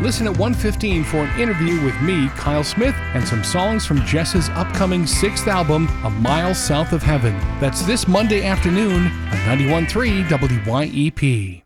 Listen at 1:15 for an interview with me, Kyle Smith, and some songs from Jess's upcoming 6th album, A Mile South of Heaven. That's this Monday afternoon on 91.3 WYEP.